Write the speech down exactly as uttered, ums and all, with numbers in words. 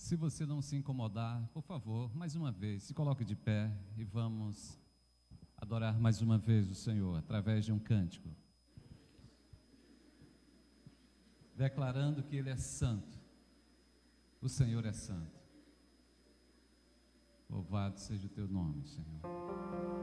Se você não se incomodar, por favor, mais uma vez, se coloque de pé e vamos adorar mais uma vez o Senhor através de um cântico, declarando que Ele é santo. O Senhor é santo. Louvado seja o teu nome, Senhor.